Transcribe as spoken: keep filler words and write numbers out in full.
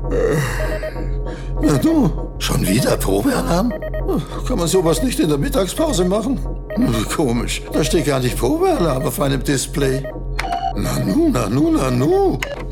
Na du, schon wieder Probealarm? Kann man sowas nicht in der Mittagspause machen? Komisch, da steht gar nicht Probealarm auf meinem Display. Nanu, nanu, nanu.